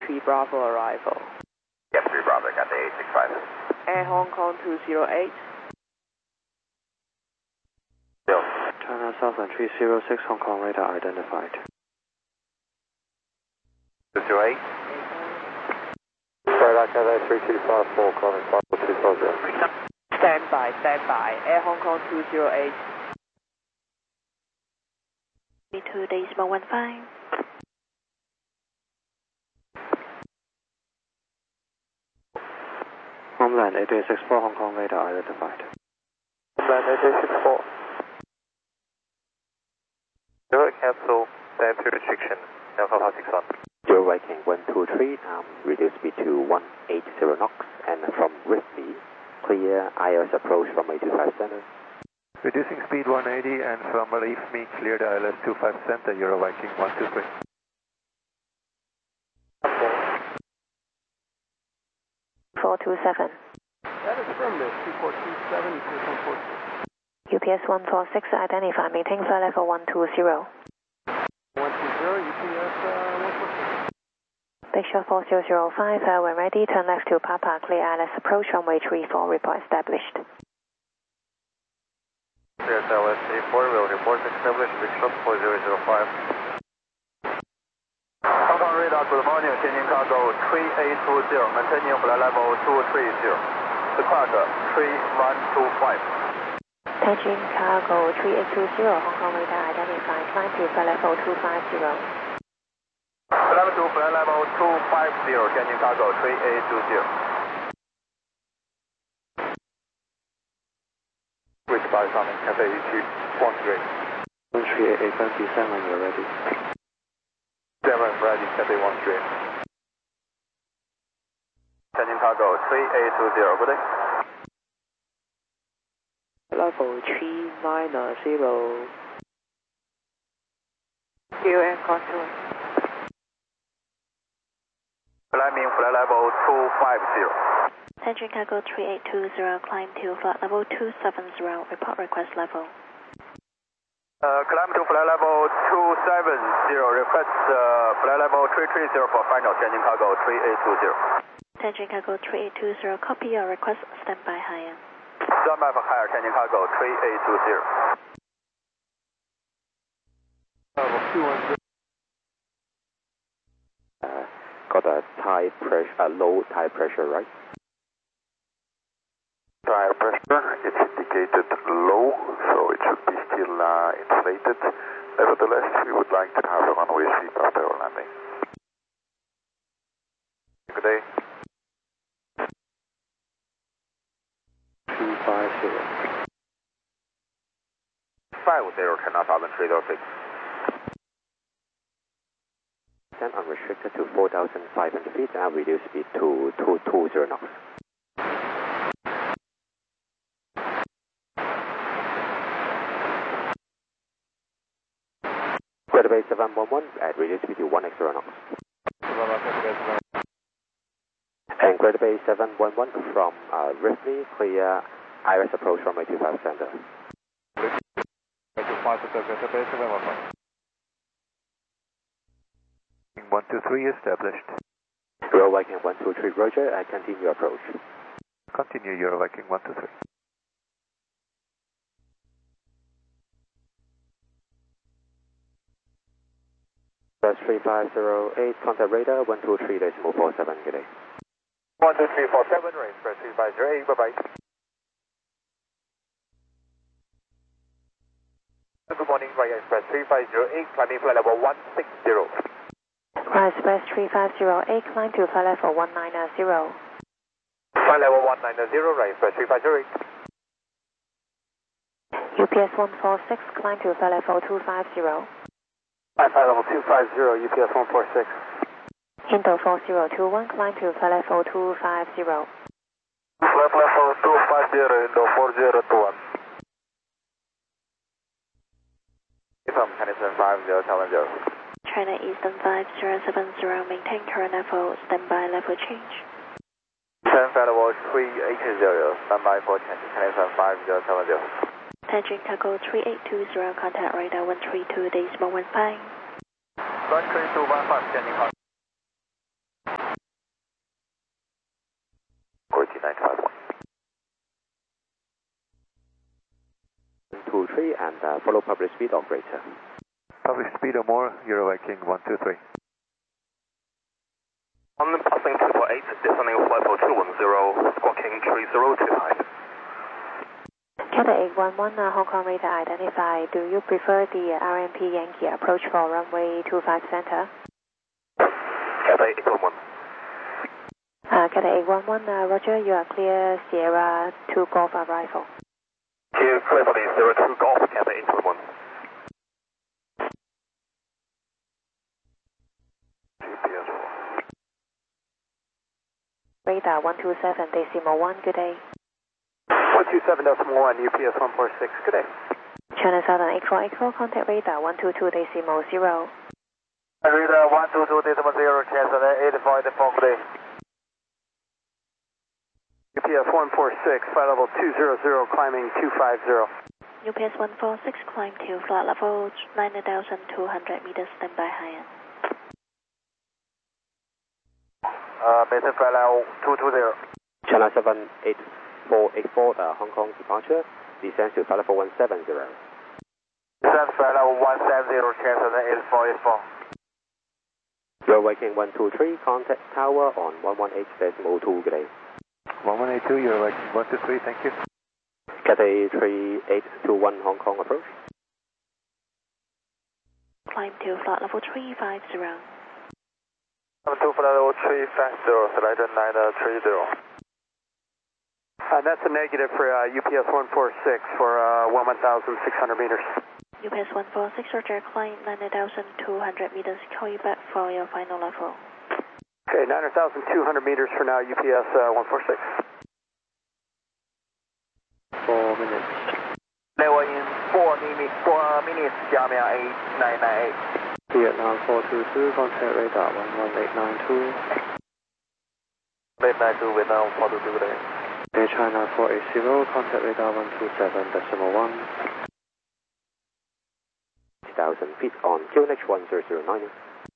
3 Bravo arrival. Yes, 3 Bravo, got the 865. Air Hong Kong 208. Bill. China Southern 306, Hong Kong radar identified. 228. Radar Cathay 3254, calling 5240. Stand by. Air Hong Kong 208. 2.15. Homeland 8864, Hong Kong radar identified. Homeland 8864. Zero cancel, diameter restriction, Alpha Pal 61. You're Viking 123, reduce speed to 180 knots, and from Ripley, clear ILS approach from 825 center. Reducing speed 180 and from Leave Me, clear the ILS 25 center, Euro Viking 123. 427. That is affirmative, 2427, UPS 146, identify, maintain flight level 120. 120, UPS 146. Big Shot 4005, when ready, turn left to Papa, clear ILS approach, runway 34, report established. Clear ILS 34, will report established, Big Shot 4005. Hong Kong radar, good morning, Tianjin cargo 3820, maintaining flight level 230. Squawk 3125. Tianjin cargo 3820, Hong Kong radar identified, climb to flight level 250. Climb to flight level 250, Tianjin cargo 3820. Which by coming, Cathay 13. 138, Bundy 7, you're ready. 7 ready, Cathay 13. Tianjin cargo 3820, good day. Level 390. QN contour. Climbing flight level 250. Tianjin cargo 3820, climb to flight level 270, report request level. Climb to flight level 270, request flight level 330 for final, Tianjin cargo 3820. Tianjin cargo 3820, copy your request, stand by higher. Stand by for higher, Tianjin cargo 3820. Level 210. Got a tire pressure, low tire pressure, right? Tire pressure, it's indicated low, so it should be still inflated. Nevertheless, we would like to have a runway sweep after our landing. Good day. 250. 50, China Southern 306. Then unrestricted to 4,500 feet, and reduce speed to 220 knots. Greater Bay 711 at reduce speed to 180 knots. And Greater Bay 711 from Ripley, clear ILS approach from 825 center. 123 established. Euro Viking 123, Roger, I continue approach. Continue Euro Viking 123. Press 3508, contact radar 123, decimal 47, good day. 12347, range press 3508, bye-bye. Good morning, Ryan Express 3508, climbing flight level 160. Ryan Express 3508, climb to flight level 190. Flight level 190, Ryan Express 3508. UPS 146, climb to flight level 250. Flight level 250, UPS 146. Indo 4021, climb to flight level 250. Flight level 250, Indo 4021. From Canison 5070. China Eastern 5070, maintain current level, standby level change. Turn flight level 380, standby for Canison 5070. Tianjin cargo 3820, contact radar 132.15. 13215, Tianjin cargo. 123 and follow public speed operator. Public speed or more, Euro Viking 123. On the passing 248, descending flight for 210, squawking 3025. Cathay 811, Hong Kong radar identified. Do you prefer the RMP Yankee approach for runway 25 center? Cathay 811. Cathay 811, Roger, you are clear Sierra 2 Golf arrival. Clear for the 02 Golf, Cathay 811. GPS 4. Radar 127.1, good day. 127.1, UPS 146, good day. China Southern 8484, contact radar 122.0. Radar 122.0, cancel 8484, good day. UPS 146, flight level 200, climbing 250. UPS 146, climb to flight level 9,200 meters, standby high end. Maintain flight level 220. China 78484, Hong Kong departure, descends to flight level 170. Descend flight level 170, cancel 8484. Euro Viking 123, contact tower on 118.2, good day. 1182, Euro Viking 123, thank you. Cathay 3821 Hong Kong approach. Climb to flight level 350. 2 flight level 350, select 930. That's a negative for UPS 146 for 1,600 meters. UPS 146, Roger, climb 9,200 meters, call you back for your final level. Okay, 9,200 meters for now, UPS 146. 4 minutes. Level in 4 minutes, Jamia 8998. Vietnam 422, contact radar 11892. 892, Vietnam 422, good day. Air China 480, contact radar 127.1. 2,000 feet on QNH 1009.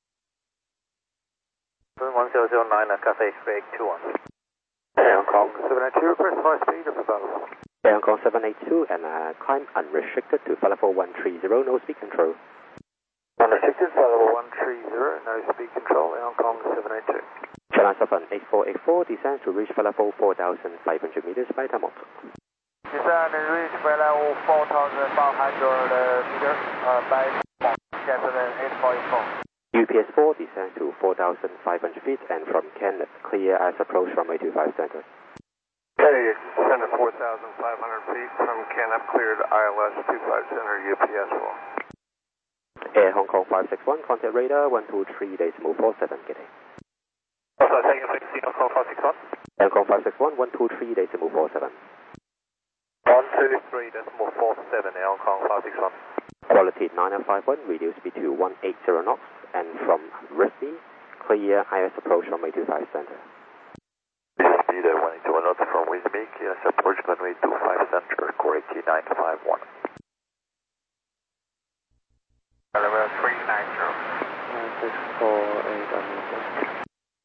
1009, Cathay 3821. Hong Kong 782, request high speed of available. Hong Kong 782 and climb unrestricted to flight level 130, no speed control. Unrestricted, flight level 130, no speed control, Hong Kong 782. China 78484 descends to reach flight level 4,500 meters by Tamot. Descend and reach flight level 4,500 meters by Cancel 8484. UPS 4 descends to 4,500 feet and from Kenneth, clear as approach runway 25 center. Hey, descend to 4,500 feet from Kenneth, cleared ILS 25 center, UPS 4. Air Hong Kong 561, contact radar 123, decimal 47, get it. Also, taking 16, Hong Kong 561. Hong Kong 561, 123, decimal 47. 123, decimal 47, Hong Kong 561. Quality 9051, reduce speed to 180 knots, and from Risby, clear IS approach runway 25 center. Speed 180 knots from Wisby, IS approach runway 25 center, core 951. Level 390. 9648 unmuted.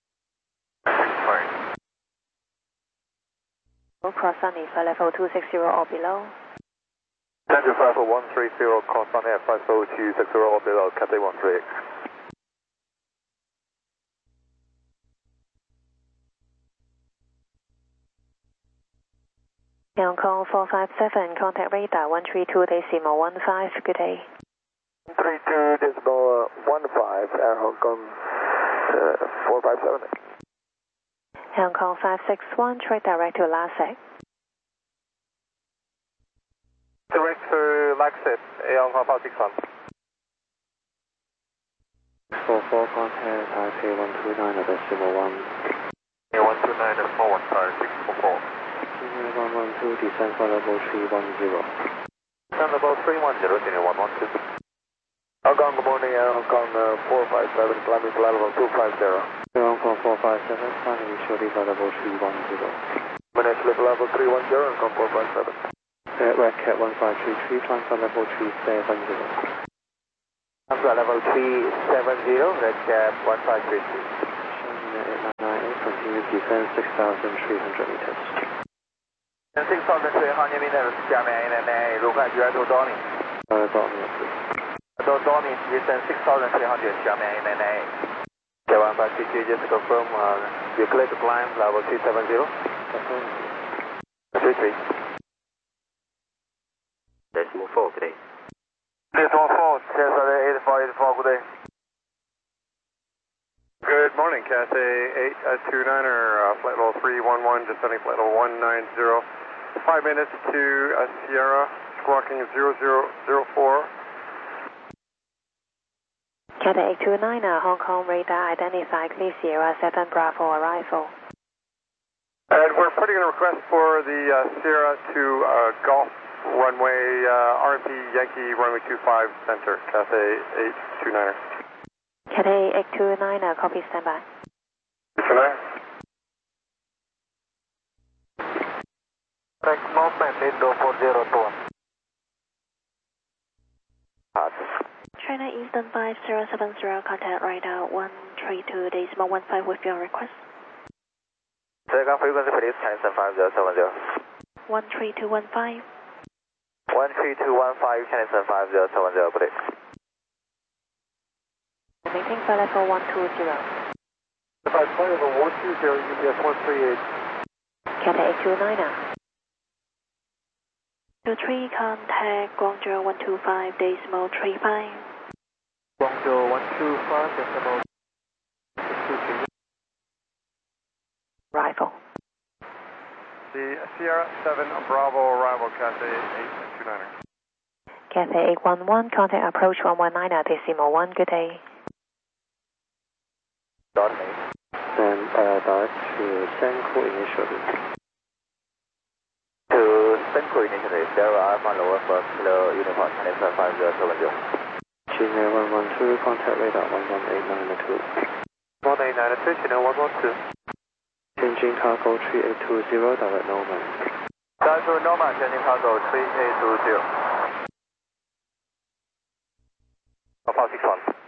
Cross Sunny, flight level 260 or below. Center flight level 130, cross on air, flight level 260 or below, Cathay 138. Hong Kong 457, contact radar 132.15, good day. 32.15, Air Hong Kong 457. Hong Kong 561, track direct to LASEC. Direct to LASEC, Air Hong Kong 561. 44, contact Taipei 129 at decimal 1. Air 129 at 415, 644. 112, descend for level 310. Descend level 310, senior 112. Hong Kong, good morning, Air Hong Kong 457, climbing to level 250. Hong Kong 457, finally shortly for level 310. Manage level 310, Hong Kong 457. Red Cat 1533, climb for level 370. I'm at level 370, Red Cat 1533. China 8998, continue descend 6,300 meters. 6,300 meters, German ANA, local UI to Donny. To Donny, descend 6,300, German ANA. K152, just confirm, you clear to climb level 370. 33. Decimal 4, good day. Decimal 4, Cathay 8484, good day. Good morning, Cathay 829er, flight level 311, descending flight level 190. 5 minutes to Sierra, squawking 0004. Cathay 829, Hong Kong radar identified, clear Sierra 7 Bravo arrival. And we're putting in a request for the Sierra to Golf runway, RMP Yankee runway 25 center, Cathay 829er. Cathay 829, copy, standby. 829. Next movement, Indo 4021. China Eastern 5070, contact radar 132.15 with your request. Second frequency please, China 5070. 13215. 13215, China 5070, please. Maintain flight level 120. Flight level 120, UPS 138. Cathay 829. 23, contact Guangzhou 125, decimal 35. Guangzhou 125, decimal 233. Arrival. The Sierra 7 Bravo arrival, Cathay 829er. Cathay 811, contact approach 119, decimal 1, good day. Then direct to Senko initially. To Senko initially, Sierra Alpha November, Kilo Uniform, China 5070. China 112, contact radar 11892. 11892, China 112. Tianjin cargo 3820, direct Norman. Direct to Norman, Tianjin cargo 3820. Alpha 61.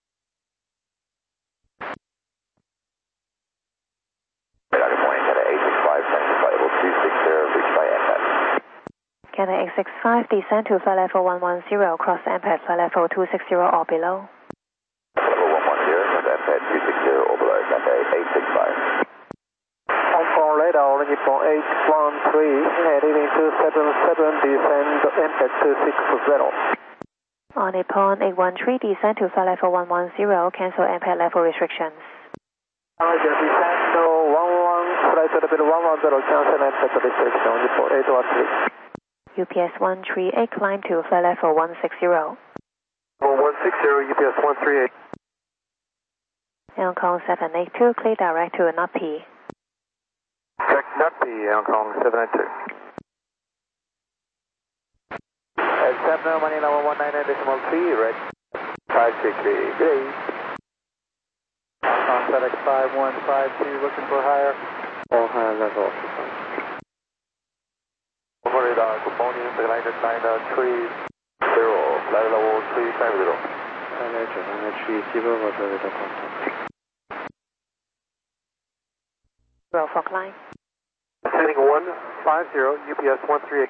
Cathay 865, descend to flight level 110, cross MPAD flight level 260 or below. Level 110, cross MPAD 260 or below, Cathay 865. Hong Kong radar, Orange 813, heading into 77, descend MPAD 260. On Nippon 813, descend to flight level 110, cancel MPAD level restrictions. Roger, descend to 11, flight level 110, cancel MPAD restriction, Nippon 813. UPS 138, climb to flight level 160. 160, UPS 138. Hong Kong 782, clear direct to Nutpi. Check Nutpi, Hong Kong 792. Accept Manila 119.3, red 563, good day. Hong Kong FedEx 5152, looking for higher. All higher level occupancy. Radar, good morning, United 930, flight level 350. United 930, Roger, radar contact. Roll for climb. Descending 150, UPS 138.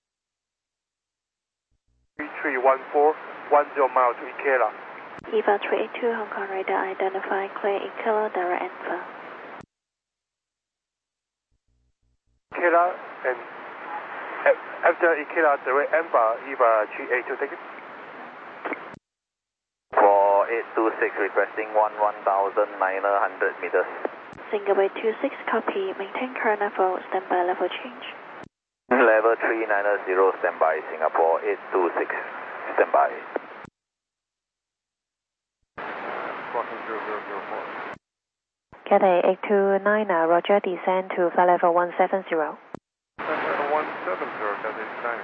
3314, 10 miles to Ikela. EVA 382, Hong Kong radar identified, clear Ikela, direct Enfer. Ikela and after Ikela, direct Enfer, EVA 382, thank you. For 826, requesting 11,900 meters. Singapore 26, copy, maintain current level, standby level change. Level 390, standby, Singapore 826, standby. Squawking 0004. Cathay 829, Roger, descend to flight level 170. 170, Cathay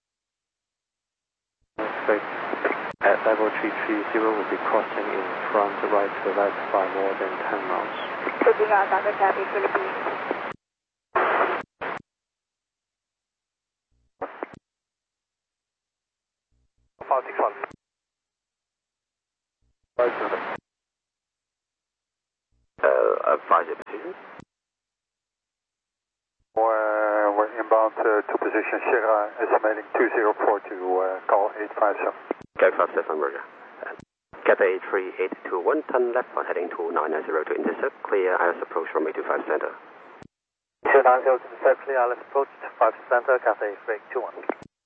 9. Expect at level 330 will be crossing in front right to left by more than 10 miles. Taking out Dr. Cathay, Philippines. Alpha 61. Advise your position. We're inbound ground to position Sierra, estimating 204 to call 857. Go 57, Roger. Cathay 3821, turn left on heading to 990 to intercept, clear ILS approach runway 25 center. 290 to intercept, clear ILS approach 5 center, Cathay 3821.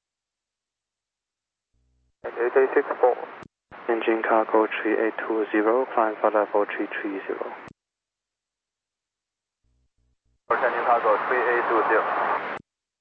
8864. Engine cargo 3820, climb for level 330. Engine cargo 3820.